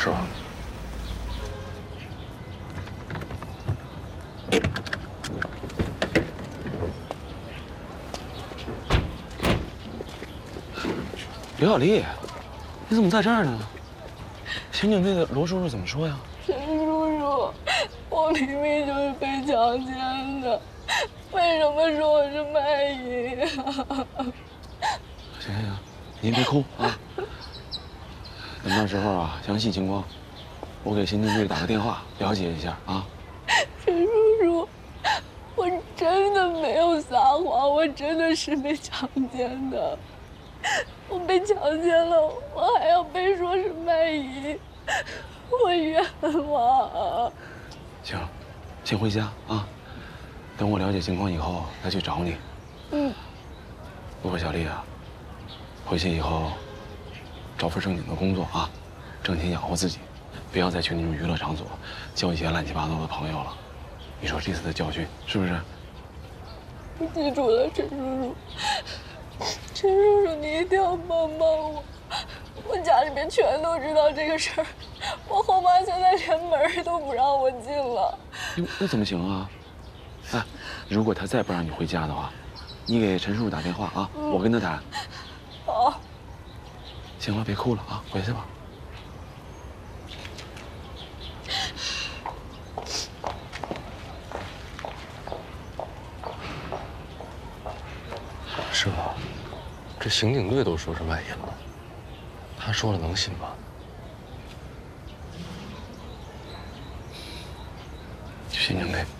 师傅。刘小丽，你怎么在这儿呢？刑警队的罗叔叔怎么说呀？ 陈叔叔，我明明就是被强奸的，为什么说我是卖淫啊？ 行行行，您别哭啊。等到时候啊，详细情况，我给刑警队打个电话了解一下啊。 陈叔叔，我真的没有撒谎，我真的是被强奸的。我被强奸了，我还要被说是卖淫，我冤枉啊！ 行，先回家啊。等我了解情况以后再去找你。不过小丽啊，回去以后找份正经的工作啊，挣钱养活自己，不要再去那种娱乐场所交一些乱七八糟的朋友了。你说这次的教训是不是？ 我记住了，陈叔叔。陈叔叔，你一定要帮帮我！我家里面全都知道这个事儿，我后妈现在连门都不让我进了。 那怎么行啊？哎，如果他再不让你回家的话，你给陈叔叔打电话啊，我跟他谈。 好。 行了，别哭了啊，回去吧。 师傅，这刑警队都说是卖淫了，他说了能信吗？ 刑警队